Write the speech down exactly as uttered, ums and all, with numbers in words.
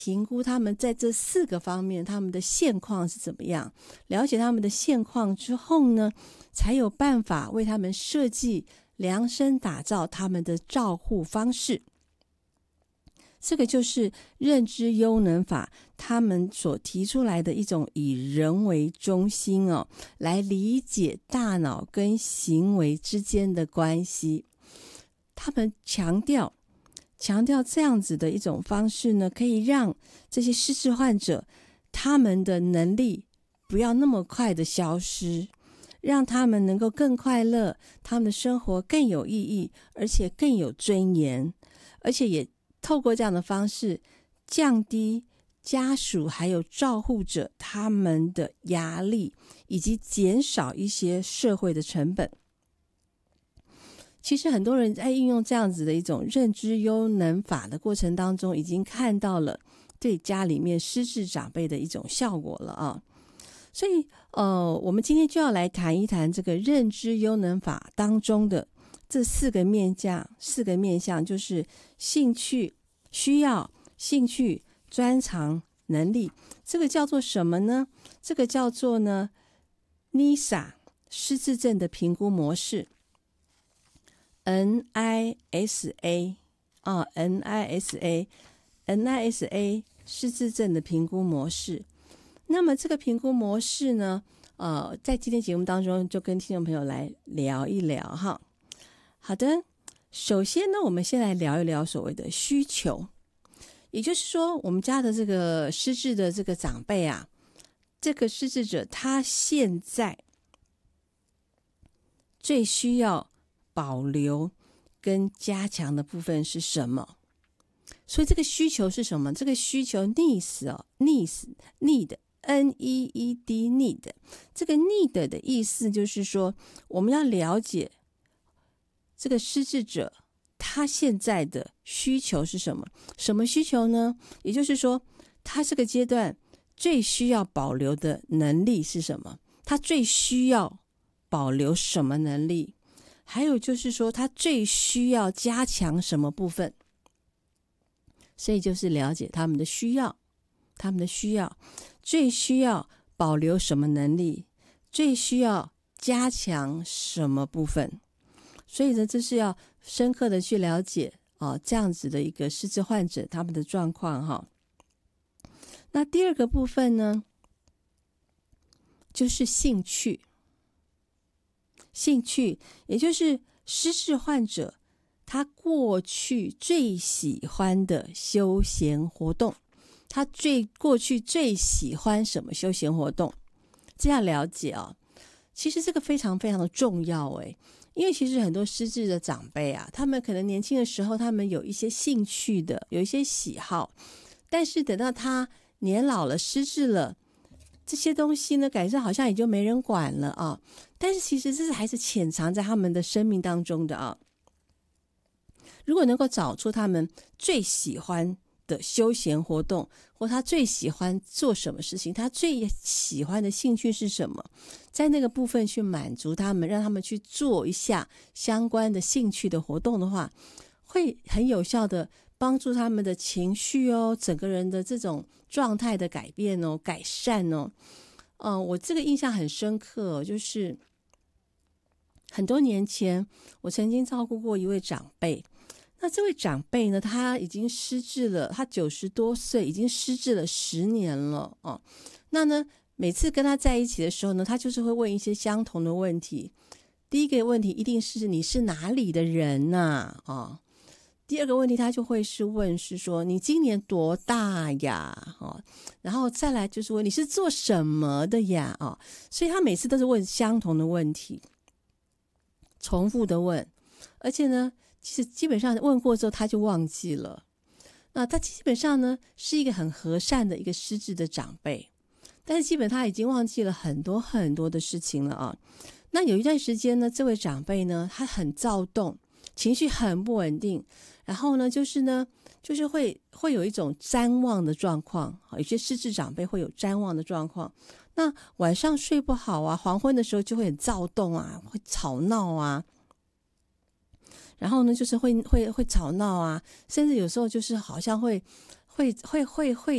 评估他们在这四个方面他们的现况是怎么样，了解他们的现况之后呢，才有办法为他们设计量身打造他们的照护方式。这个就是认知优能法他们所提出来的一种以人为中心哦，来理解大脑跟行为之间的关系。他们强调强调这样子的一种方式呢，可以让这些失智患者他们的能力不要那么快的消失，让他们能够更快乐，他们的生活更有意义，而且更有尊严，而且也透过这样的方式降低家属还有照护者他们的压力，以及减少一些社会的成本。其实很多人在运用这样子的一种认知优能法的过程当中，已经看到了对家里面失智长辈的一种效果了啊。所以呃，我们今天就要来谈一谈这个认知优能法当中的这四个面向，四个面向就是兴趣、需要、兴趣、专长、能力。这个叫做什么呢？这个叫做呢 N I S A 失智症的评估模式。N I S A 啊 ，N I S A，N I S A 失智症的评估模式。那么这个评估模式呢，呃，在今天节目当中就跟听众朋友来聊一聊哈。好的，首先呢，我们先来聊一聊所谓的需求，也就是说，我们家的这个失智的这个长辈啊，这个失智者他现在最需要保留跟加强的部分是什么？所以这个需求是什么？这个需求 needs 哦 needs need N E E D need 这个 need 的意思就是说，我们要了解这个失智者他现在的需求是什么？什么需求呢？也就是说，他这个阶段最需要保留的能力是什么？他最需要保留什么能力？还有就是说，他最需要加强什么部分？所以就是了解他们的需要，他们的需要最需要保留什么能力？最需要加强什么部分？所以呢，这是要深刻的去了解啊，这样子的一个失智患者他们的状况哈。那第二个部分呢，就是兴趣。兴趣，也就是失智患者他过去最喜欢的休闲活动，他最过去最喜欢什么休闲活动？这样了解啊，其实这个非常非常的重要诶。因为其实很多失智的长辈啊，他们可能年轻的时候他们有一些兴趣的，有一些喜好，但是等到他年老了失智了，这些东西呢感觉好像也就没人管了啊。但是其实这是还是潜藏在他们的生命当中的啊。如果能够找出他们最喜欢的休闲活动，或他最喜欢做什么事情，他最喜欢的兴趣是什么，在那个部分去满足他们，让他们去做一下相关的兴趣的活动的话，会很有效的帮助他们的情绪哦，整个人的这种状态的改变哦，改善哦。嗯、呃，我这个印象很深刻哦，就是很多年前我曾经照顾过一位长辈。那这位长辈呢，他已经失智了，他九十多岁，已经失智了十年了哦。那呢，每次跟他在一起的时候呢，他就是会问一些相同的问题。第一个问题一定是你是哪里的人呐、啊？哦，第二个问题他就会是问是说你今年多大呀？哦，然后再来就是问你是做什么的呀？哦，所以他每次都是问相同的问题，重复的问，而且呢。其实基本上问过之后他就忘记了。那他基本上呢是一个很和善的一个失智的长辈，但是基本他已经忘记了很多很多的事情了啊。那有一段时间呢，这位长辈呢他很躁动，情绪很不稳定，然后呢就是呢就是会会有一种谵妄的状况，有些失智长辈会有谵妄的状况。那晚上睡不好啊，黄昏的时候就会很躁动啊，会吵闹啊。然后呢，就是会会会吵闹啊，甚至有时候就是好像会会会会会